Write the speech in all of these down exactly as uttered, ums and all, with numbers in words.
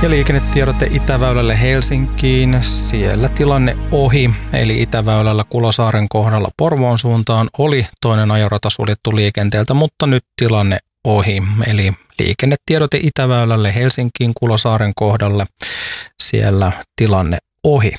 Ja liikennetiedote Itäväylälle Helsinkiin, siellä tilanne ohi, eli Itäväylällä Kulosaaren kohdalla Porvoon suuntaan oli toinen ajorata suljettu liikenteeltä, mutta nyt tilanne ohi, eli liikennetiedote Itäväylälle Helsinkiin Kulosaaren kohdalle, siellä tilanne ohi.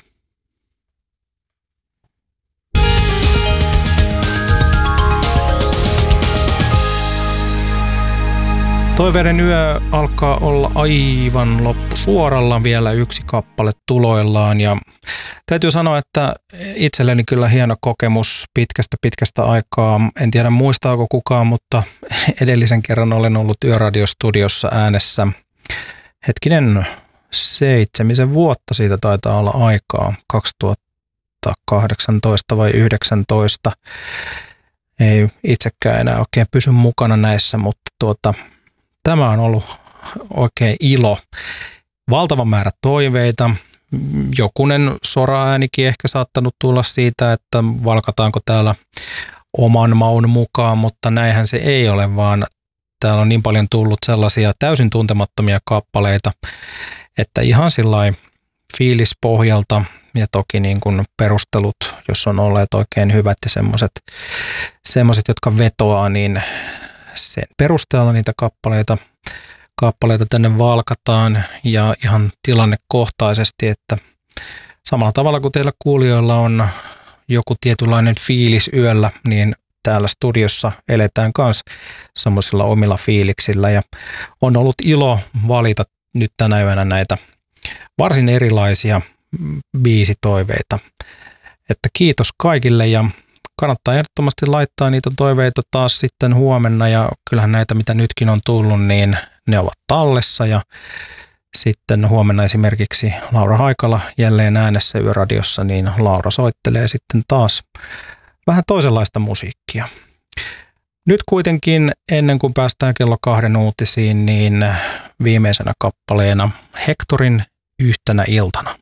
Toiveiden yö alkaa olla aivan loppusuoralla, vielä yksi kappale tuloillaan ja täytyy sanoa, että itselleni kyllä hieno kokemus pitkästä pitkästä aikaa. En tiedä muistaako kukaan, mutta edellisen kerran olen ollut Yöradiostudiossa äänessä. Hetkinen, seitsemisen vuotta siitä taitaa olla aikaa, kaksituhattakahdeksantoista vai yhdeksäntoista. Ei itsekään enää oikein pysy mukana näissä, mutta tuota... Tämä on ollut oikein ilo. Valtava määrä toiveita. Jokunen sora-äänikin ehkä saattanut tulla siitä, että valkataanko täällä oman maun mukaan, mutta näinhän se ei ole, vaan täällä on niin paljon tullut sellaisia täysin tuntemattomia kappaleita, että ihan sillain fiilispohjalta ja toki niin kuin perustelut, jos on olleet oikein hyvät ja semmoiset, semmoiset jotka vetoaa, niin sen perusteella niitä kappaleita, kappaleita tänne valkataan ja ihan tilannekohtaisesti, että samalla tavalla kuin teillä kuulijoilla on joku tietynlainen fiilis yöllä, niin täällä studiossa eletään myös semmoisilla omilla fiiliksillä ja on ollut ilo valita nyt tänä yönä näitä varsin erilaisia biisitoiveita. Että kiitos kaikille ja kannattaa ehdottomasti laittaa niitä toiveita taas sitten huomenna ja kyllähän näitä mitä nytkin on tullut, niin ne ovat tallessa ja sitten huomenna esimerkiksi Laura Haikala jälleen äänessä Yöradiossa, niin Laura soittelee sitten taas vähän toisenlaista musiikkia. Nyt kuitenkin ennen kuin päästään kello kahden uutisiin, niin viimeisenä kappaleena Hectorin Yhtenä iltana.